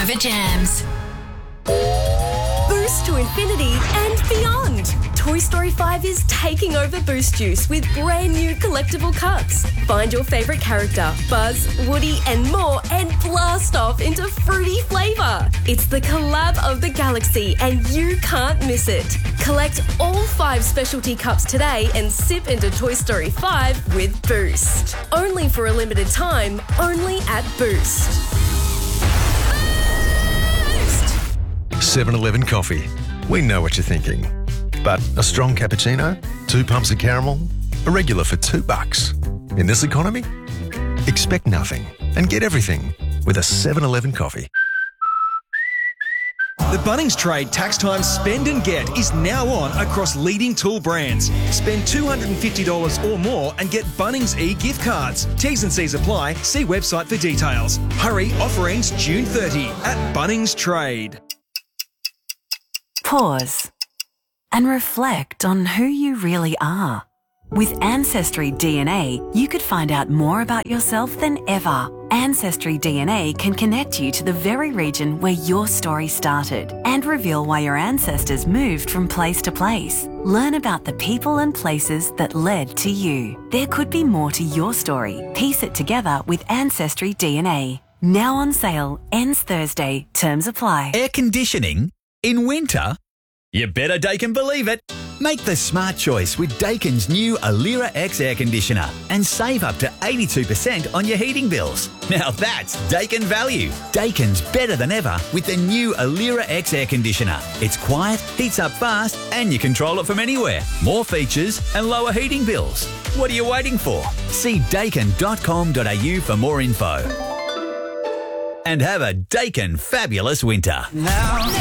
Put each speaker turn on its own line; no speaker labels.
Nova Jams.
Boost to infinity and beyond. Toy Story 5 is taking over Boost Juice with brand new collectible cups. Find your favourite character, Buzz, Woody and more, and blast off into fruity flavour. It's the collab of the galaxy and you can't miss it. Collect all 5 specialty cups today and sip into Toy Story 5 with Boost. Only for a limited time, only at Boost.
7-Eleven coffee. We know what you're thinking. But a strong cappuccino, 2 pumps of caramel, a regular for $2. In this economy, expect nothing and get everything with a 7-Eleven coffee.
The Bunnings Trade Tax Time Spend and Get is now on across leading tool brands. Spend $250 or more and get Bunnings e-gift cards. T's and C's apply. See website for details. Hurry, offer ends June 30 at Bunnings Trade.
Pause and reflect on who you really are. With Ancestry DNA, you could find out more about yourself than ever. Ancestry DNA can connect you to the very region where your story started and reveal why your ancestors moved from place to place. Learn about the people and places that led to you. There could be more to your story. Piece it together with Ancestry DNA. Now on sale, ends Thursday. Terms apply.
Air conditioning in winter? You better Daikin believe it. Make the smart choice with Daikin's new Alira X air conditioner and save up to 82% on your heating bills. Now that's Daikin value. Daikin's better than ever with the new Alira X air conditioner. It's quiet, heats up fast, and you control it from anywhere. More features and lower heating bills. What are you waiting for? See daikin.com.au for more info. And have a Daikin fabulous winter.